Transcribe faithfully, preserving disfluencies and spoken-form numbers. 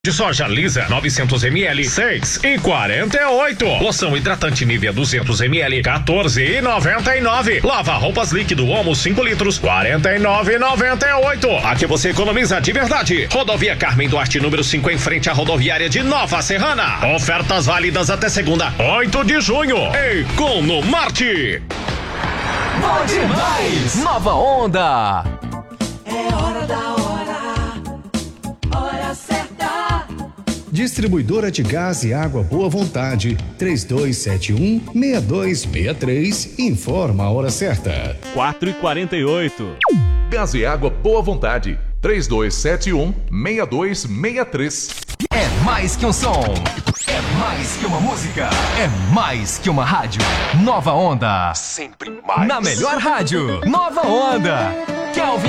De soja lisa novecentos mililitros, seis e quarenta e oito. Loção hidratante Nivea duzentos mililitros, quatorze e noventa e nove. Lava roupas líquido Omo cinco litros, quarenta e nove e noventa e oito. Aqui você economiza de verdade. Rodovia Carmen Duarte, número cinco, em frente à rodoviária de Nova Serrana. Ofertas válidas até segunda, oito de junho. Economarte. Bom demais! Nova Onda. É hora da hora, hora certa. Distribuidora de Gás e Água Boa Vontade, três dois sete um, seis dois seis três, informa a hora certa. quatro e quarenta e oito. Gás e Água Boa Vontade, três dois sete um, seis dois seis três. É mais que um som, é mais que uma música, é mais que uma rádio. Nova Onda, sempre mais. Na melhor rádio, Nova Onda. Kelvin